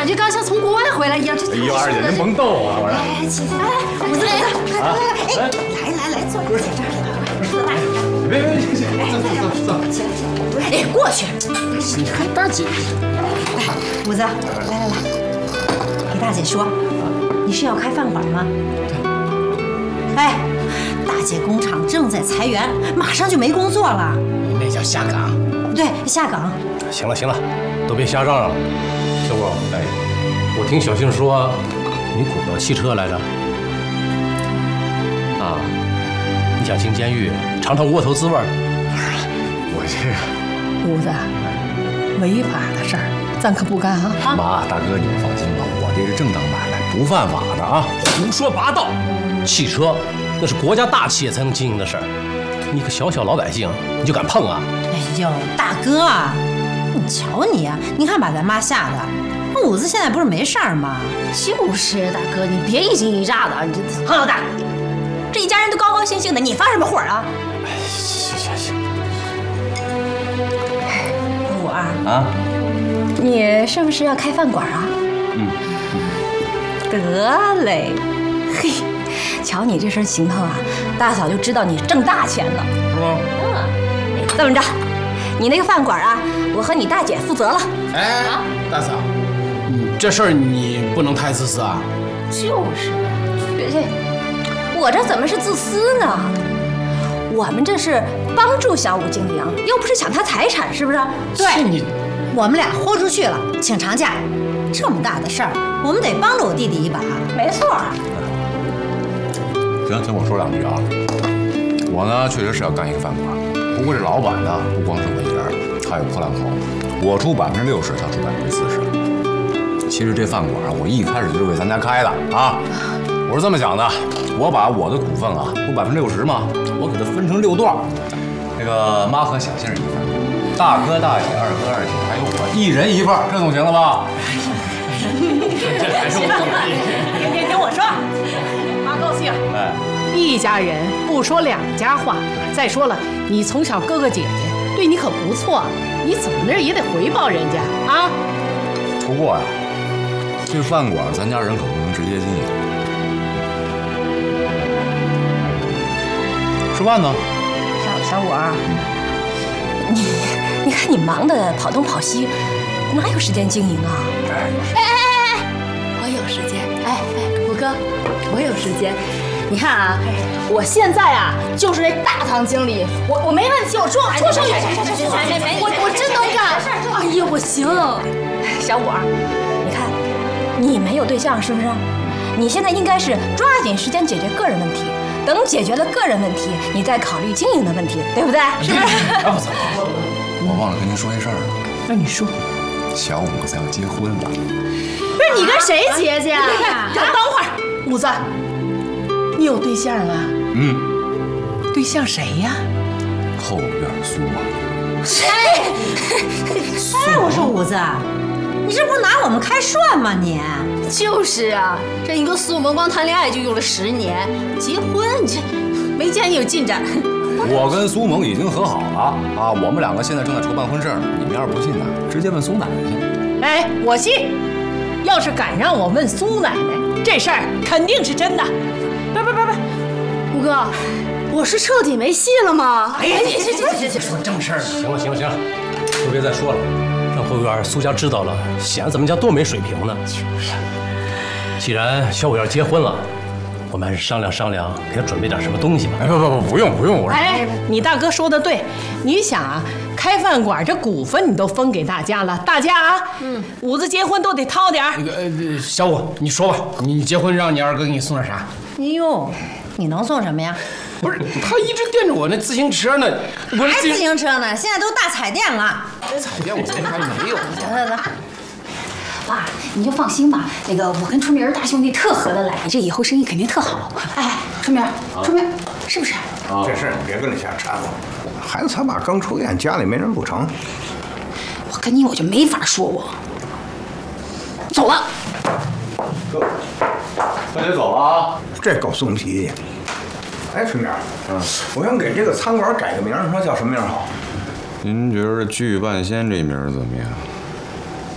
觉刚像从国外回来一样。这哎呦，二姐，您甭逗我，我说。 哎，起来，我这来，来，坐这儿，坐大。别，坐。哎，过去。 你还大姐？ 来，五子，来，给大姐说，你是要开饭馆吗？哎，大姐工厂正在裁员，马上就没工作了。 那叫下岗。 对，下岗。 行了，都别瞎嚷嚷了。小五，哎，我听小杏说，你鼓捣汽车来着。啊，你想进监狱尝尝窝头滋味？ 我这个五子，违法的事儿咱可不干啊！ 妈，大哥你们放心吧，我这是正当买卖，不犯法的啊！ 胡说八道！汽车那是国家大企业才能经营的事儿，你个小老百姓你就敢碰啊？ 哎呦，大哥啊，你瞧你呀，你看把咱妈吓的。五子现在不是没事儿吗？ 就是大哥，你别一惊一乍的，你这胖老大，这一家人都高高兴兴的，你发什么火啊？ 行。 五儿啊， 你是不是要开饭馆啊？得嘞，嘿，瞧你这身行头啊，大嫂就知道你挣大钱了， 是吗？ 这么着，你那个饭馆啊，我和你大姐负责了。 哎，大嫂，这事儿你不能太自私啊。 就是，我这怎么是自私呢？我们这是帮助小武经营，又不是抢他财产，是不是？ 对， 你我们俩豁出去了，请长假，这么大的事儿，我们得帮着我弟弟一把。 没错。 行，听我说两句啊。我呢，确实是要干一个饭馆，不过这老板呢，不光是我一人，他有破烂口，我出60%，他出40%。其实这饭馆啊，我一开始就是为咱家开的啊。我是这么想的，我把我的股份啊，不60%吗？我给它分成6段，那个妈和小杏一份，大哥大姐、二哥二姐还有我一人一份，这总行了吧？这还是我努力。 听我说，妈高兴。 哎， 一家人不说两家话。再说了，你从小哥哥姐姐对你可不错，你怎么着也得回报人家啊。 不过呀，这饭馆咱家人可不能直接经营。吃饭呢？ 小五儿，你看你忙得跑东跑西，哪有时间经营啊？哎，我有时间。哎，五哥，我有时间。你看啊，我现在啊就是那大堂经理，我没问题，我说我真能干。哎呀，我行。小五儿，你看你没有对象是不是？你现在应该是抓紧时间解决个人问题。等解决了个人问题，你再考虑经营的问题，对不对？是不是？ 我忘了跟您说一事儿了。 那你说， 小五子要结婚了。 不是你跟谁结去啊？ 等会儿，五子，你有对象啊？对象谁呀？ 后院苏王。 哎，我说五子，你这不是拿我们开涮吗你？ 就是啊，这一个苏萌光谈恋爱就用了10年，结婚你这没见你有进展。 我跟苏萌已经和好了啊，我们2个现在正在筹办婚事呢。你们要是不信呢，直接问苏奶奶去。 哎，我信。要是敢让我问苏奶奶，这事儿肯定是真的。不， 五哥，我是彻底没戏了吗？ 哎呀，这说正事儿呢。 行了，都别再说了，让后院苏家知道了，显得咱们家多没水平呢。就是。既然小五要结婚了，我们还是商量，给他准备点什么东西吧。 哎，不用，我说。 哎，你大哥说的对，你想啊，开饭馆这股份你都分给大家了，大家啊，五子结婚都得掏点儿。 那个小五，你说吧，你结婚让你二哥给你送点啥？ 哎呦，你能送什么呀？ 不是，他一直惦着我那自行车呢。 还自行车呢？现在都大彩电了。 彩电我这还没有。 行。 爸，你就放心吧，那个我跟春明大兄弟特合得来，你这以后生意肯定特好。哎，春明，是不是？ 这事你别跟着瞎掺和。孩子他爸刚出院，家里没人不成。 我跟你我就没法说我。走了。 快点走啊！ 这够松皮。哎，春明，我想给这个餐馆改个名，你说叫什么名好？ 您觉得聚半仙这名怎么样？